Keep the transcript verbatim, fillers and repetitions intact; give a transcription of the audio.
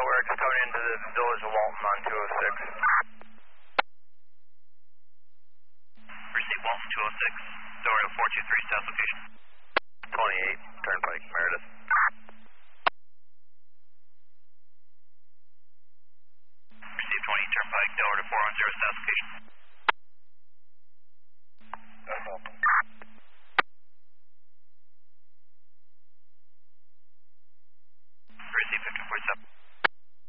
we're coming into the village of Walton on two oh six. Receive Walton two oh six, Dorio four two three, south location. twenty-eight, Turnpike, Meredith. Receive twenty, Turnpike, Delaware to four one zero, south location. Uh-huh.